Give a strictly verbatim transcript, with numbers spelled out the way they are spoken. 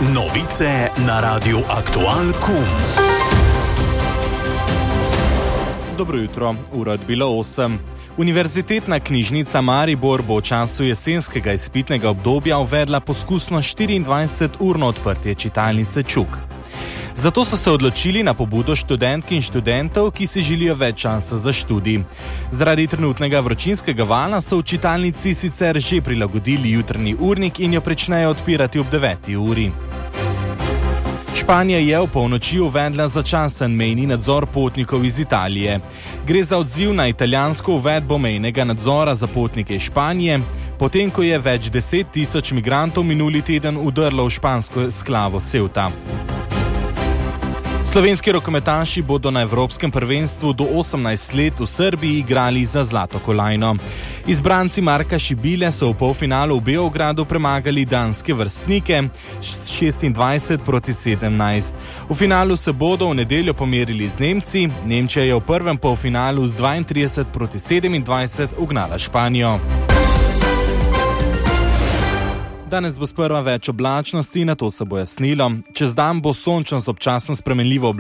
Novice na Radiu Aktual Kum. Dobro jutro, ura je bilo osem. Univerzitetna knjižnica Maribor bo v času jesenskega izpitnega obdobja uvedla poskusno štiriindvajseturno odprtje čitalnice Čuk. Zato so se odločili na pobudo študentk in študentov, ki si želijo več časa za študij. Zaradi trenutnega vročinskega vala so v čitalnici sicer že prilagodili jutrni urnik in jo pričnejo odpirati ob deveti uri. Španija je v polnoči uvedla začasen mejni nadzor potnikov iz Italije. Gre za odziv na italijansko uvedbo mejnega nadzora za potnike iz Španije, potem ko je več deset tisoč migrantov minuli teden udrlo v špansko sklavo Ceuta. Slovenski rokometaši bodo na Evropskem prvenstvu do osemnajst let v Srbiji igrali za zlato kolajno. Izbranci Marka Šibile so v polfinalu v Beogradu premagali danske vrstnike šestindvajset proti sedemnajst. V finalu se bodo v nedeljo pomerili z Nemci. Nemčija je v prvem polfinalu z dvaintrideset proti sedemindvajset ugnala Španijo. Danes bo sprva več oblačnosti, nato se bo jasnilo. Čez dan bo sončno z občasno spremenljivo oblačnostjo.